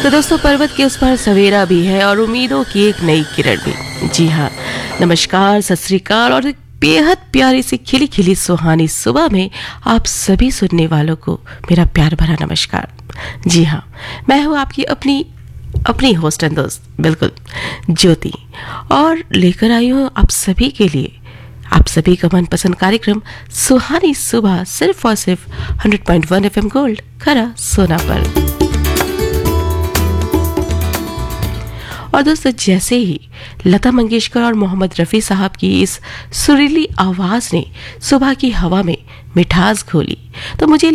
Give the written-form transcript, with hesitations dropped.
तो दोस्तों, पर्वत के उस पार सवेरा भी है और उम्मीदों की एक नई किरण भी। जी हाँ, नमस्कार, सत श्री अकाल और एक बेहद प्यारी सी खिली खिली सुहानी सुबह में आप सभी सुनने वालों को मेरा प्यार भरा नमस्कार। जी हाँ, मैं हूँ आपकी अपनी होस्ट एंड दोस्त, बिल्कुल ज्योति, और लेकर आई हूँ आप सभी के लिए आप सभी का मनपसंद कार्यक्रम सुहानी सुबह, सिर्फ और सिर्फ 100.1 FM गोल्ड खरा सोना पर। और दोस्तों, जैसे ही लता मंगेशकर और मोहम्मद रफ़ी साहब की इस सुरीली आवाज़ ने सुबह की हवा में मिठास घोली, तो मुझे